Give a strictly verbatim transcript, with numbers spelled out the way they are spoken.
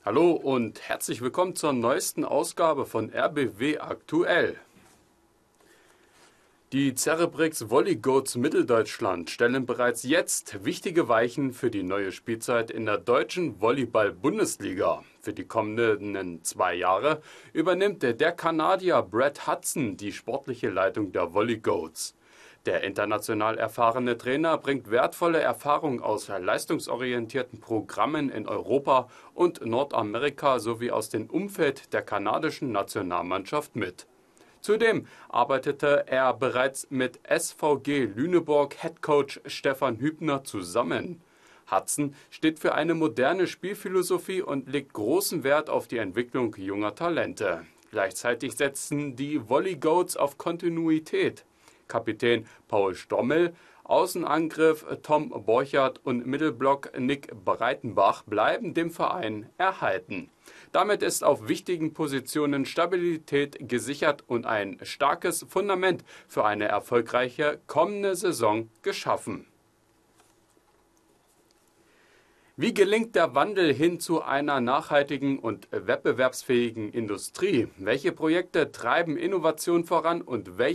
Hallo und herzlich willkommen zur neuesten Ausgabe von R B W Aktuell. Die Cerebrix Volleygoats Mitteldeutschland stellen bereits jetzt wichtige Weichen für die neue Spielzeit in der deutschen Volleyball-Bundesliga. Für die kommenden zwei Jahre übernimmt der Kanadier Brad Hudson die sportliche Leitung der Volleygoats. Der international erfahrene Trainer bringt wertvolle Erfahrung aus leistungsorientierten Programmen in Europa und Nordamerika sowie aus dem Umfeld der kanadischen Nationalmannschaft mit. Zudem arbeitete er bereits mit S V G Lüneburg Headcoach Stefan Hübner zusammen. Hudson steht für eine moderne Spielphilosophie und legt großen Wert auf die Entwicklung junger Talente. Gleichzeitig setzen die Volleygoats auf Kontinuität. Kapitän Paul Stommel, Außenangriff Tom Borchardt und Mittelblock Nick Breitenbach bleiben dem Verein erhalten. Damit ist auf wichtigen Positionen Stabilität gesichert und ein starkes Fundament für eine erfolgreiche kommende Saison geschaffen. Wie gelingt der Wandel hin zu einer nachhaltigen und wettbewerbsfähigen Industrie? Welche Projekte treiben Innovation voran und welche